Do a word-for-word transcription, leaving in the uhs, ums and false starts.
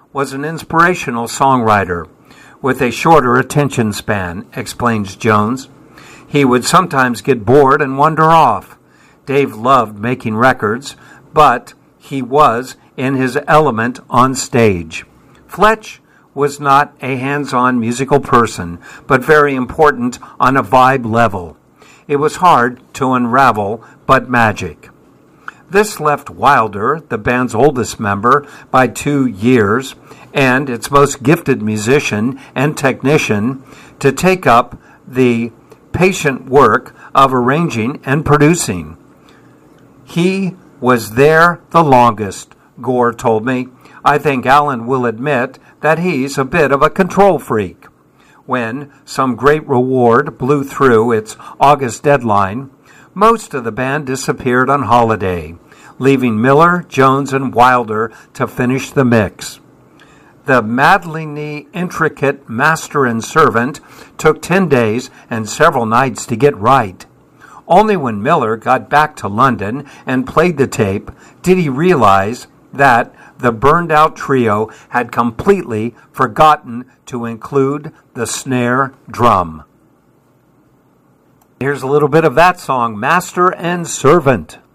was an inspirational songwriter with a shorter attention span, explains Jones. He would sometimes get bored and wander off. Dave loved making records, but he was in his element on stage. Fletch was not a hands-on musical person, but very important on a vibe level. It was hard to unravel, but magic. This left Wilder, the band's oldest member, by two years, and its most gifted musician and technician, to take up the patient work of arranging and producing. He was there the longest, Gore told me. I think Alan will admit that he's a bit of a control freak. When some great reward blew through its August deadline, most of the band disappeared on holiday, leaving Miller, Jones, and Wilder to finish the mix. The maddeningly intricate master and servant took ten days and several nights to get right. Only when Miller got back to London and played the tape did he realize that the burned-out trio had completely forgotten to include the snare drum. Here's a little bit of that song, Master and Servant.